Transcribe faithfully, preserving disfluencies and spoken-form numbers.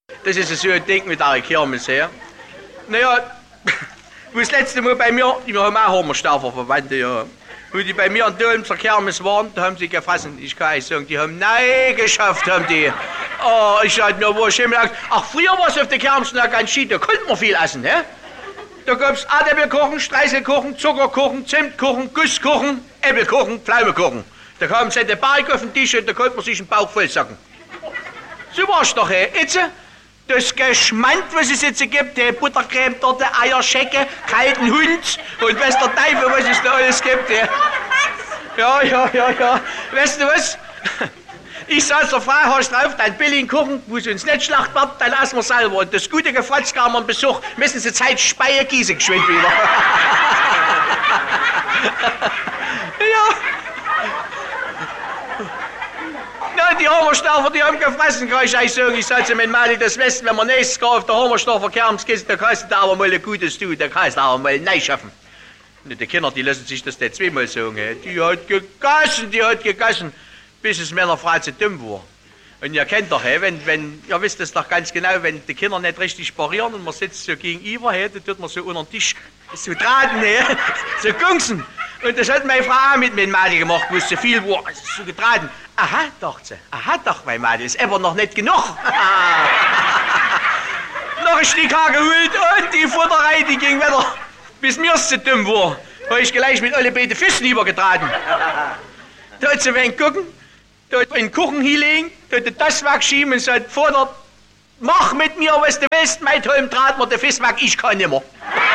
Das ist so ein Ding mit der Kirmes her. Naja, wo das letzte Mal bei mir, wir haben auch Hammerstaufer Verwandte, ja. Wo die bei mir an Dölm zur Kirmes waren, da haben sie gefressen, ich kann euch sagen, die haben nein geschafft, haben die. Oh, ich hatte mir wohl schon gedacht, ach, früher war es auf der Kirmes noch ganz schied, da konnte man viel essen, hä? Da gab's Erdäpfelkuchen, Streiselkuchen, Zuckerkuchen, Zimtkuchen, Gusskuchen, Äpfelkuchen, Pflaumenkuchen. Da kamen sie den Balk auf den Tisch und da konnte man sich einen Bauch voll sacken. So war's doch, hä? Jetzt, das Geschmand, was es jetzt gibt, die Buttercreme, Torte, Eierschecke, kalten Hund und weiß der Teufel, was es da alles gibt, hä? Ja, ja, ja, ja. Weißt du was? Ich sag zur Frau, hast drauf, dein billigen Kuchen, wo sie uns nicht schlacht wird, dann essen wir selber. Und das gute Gefratz kam am Besuch, müssen sie Zeit Speyer gießen geschwind wieder. Ja. Na, die Hammerstaufer, die haben gefressen, kann ich euch sagen. Ich sag zu meinem Mann, das wissen, wenn man nächstes Jahr auf der Hammerstaufer Kerms geht, da kannst du da aber mal ein Gutes tun, da kannst du aber mal neu schaffen. Die Kinder, die lassen sich das nicht zweimal sagen. Die hat gegessen, die hat gegessen. Bis es meiner Frau zu dumm war. Und ihr kennt doch, wenn, wenn, ihr wisst es doch ganz genau, wenn die Kinder nicht richtig parieren und man sitzt so gegenüber, dann tut man so unter den Tisch so traten, so gungsen. Und das hat meine Frau auch mit meinem Mädel gemacht, wo es so viel war, so getraten. Aha, dachte sie, aha, doch, mein Mädel, ist aber noch nicht genug. Noch ein Stück Haar geholt und die Futterei, die ging wieder, bis mir es zu dumm war. Habe ich gleich mit alle beiden Füßen übergetraten. Da hat sie wen gucken, da hat einen Kuchen hinlegen, da hat das wegschieben und sagt, Vater, mach mit mir, was du willst, mein Tolm trat mir der Fisch weg, ich kann nimmer.